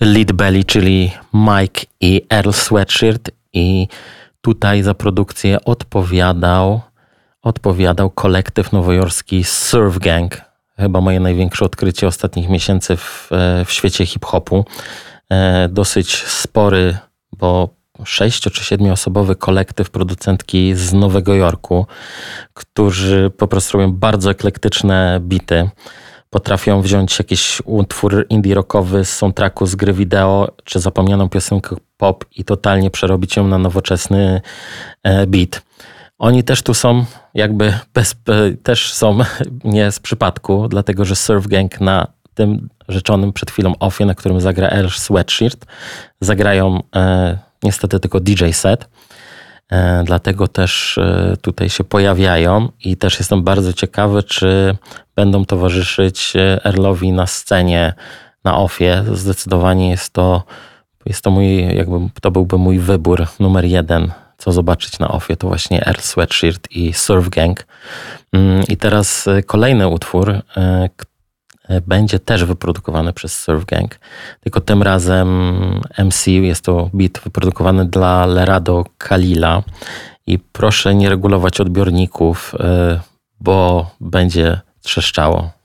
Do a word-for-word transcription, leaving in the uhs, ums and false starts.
Lead Belly, czyli Mike i Earl Sweatshirt, i tutaj za produkcję odpowiadał, odpowiadał kolektyw nowojorski Surf Gang. Chyba moje największe odkrycie ostatnich miesięcy w, w świecie hip-hopu. Dosyć spory, bo sześcio- czy siedmioosobowy kolektyw producentki z Nowego Jorku, którzy po prostu robią bardzo eklektyczne bity. Potrafią wziąć jakiś utwór indie rockowy z soundtracku z gry wideo, czy zapomnianą piosenkę pop i totalnie przerobić ją na nowoczesny beat. Oni też tu są jakby bez, też są nie z przypadku, dlatego że Surf Gang na tym rzeczonym przed chwilą offie, na którym zagra Earl Sweatshirt, zagrają e, niestety tylko D J set. E, dlatego też e, tutaj się pojawiają i też jestem bardzo ciekawy, czy będą towarzyszyć Earlowi na scenie, na offie. Zdecydowanie jest to, jest to mój, jakby to byłby mój wybór numer jeden, co zobaczyć na offie, to właśnie Earl Sweatshirt i Surf Gang. I teraz kolejny utwór będzie też wyprodukowany przez Surf Gang, tylko tym razem M C, jest to beat wyprodukowany dla Lerado Kalila i proszę nie regulować odbiorników, bo będzie trzeszczało.